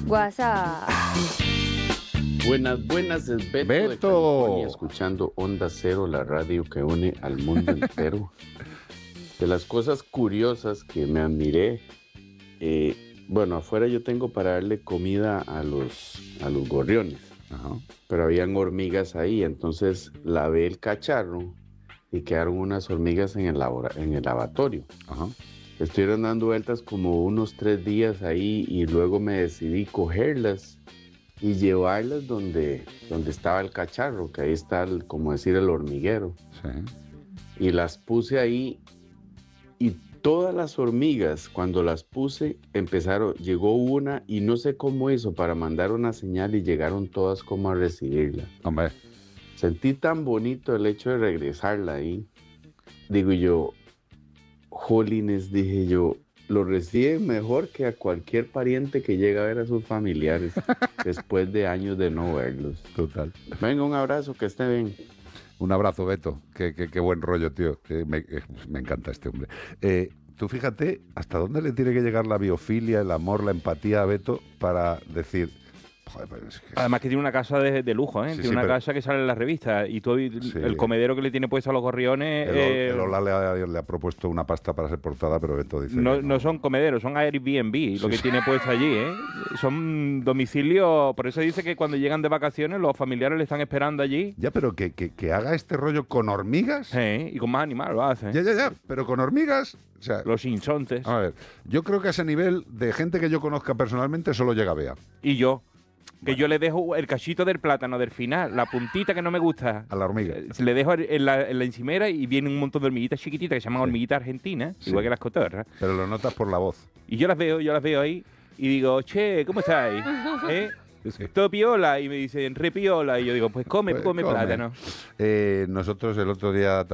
WhatsApp. Buenas, es Beto, de California, escuchando Onda Cero, la radio que une al mundo entero. De las cosas curiosas que me admiré, bueno, afuera yo tengo para darle comida a los gorriones. Ajá. Pero habían hormigas ahí, entonces lavé el cacharro y quedaron unas hormigas en el lavatorio. Ajá. Estuvieron dando vueltas como unos 3 días ahí y luego me decidí cogerlas y llevarlas donde estaba el cacharro, que ahí está, como decir, el hormiguero. Sí. Y las puse ahí y todas las hormigas, cuando las puse, llegó una y no sé cómo hizo para mandar una señal y llegaron todas como a recibirla. Hombre. Sentí tan bonito el hecho de regresarla ahí. Digo yo, jolines, dije yo, lo reciben mejor que a cualquier pariente que llega a ver a sus familiares después de años de no verlos. Total. Venga, un abrazo, que esté bien. Un abrazo, Beto. Qué buen rollo, tío. Me encanta este hombre. Tú fíjate hasta dónde le tiene que llegar la biofilia, el amor, la empatía a Beto para decir... Joder, pues es que Además que tiene una casa de lujo, ¿eh? Sí, Tiene una casa que sale en las revistas y todo el comedero que le tiene puesto a los gorriones... El Ola le ha propuesto una pasta para ser portada, pero Beto dice... No son comederos, son Airbnb lo que tiene puesto allí, ¿eh? Son domicilios... Por eso dice que cuando llegan de vacaciones los familiares le están esperando allí. Ya, pero que haga este rollo con hormigas... Sí, y con más animales lo hace. Ya, pero con hormigas... O sea, los insontes. A ver, yo creo que a ese nivel de gente que yo conozca personalmente solo llega Bea. Y yo... Que yo le dejo el cachito del plátano del final, la puntita que no me gusta. A la hormiga. Le dejo en la encimera y viene un montón de hormiguitas chiquititas que se llaman hormiguitas argentinas, igual que las cotorras. Pero lo notas por la voz. Y yo las veo ahí y digo, che, ¿cómo estáis? Todo piola. Y me dicen, re piola. Y yo digo, pues come plátano. Nosotros el otro día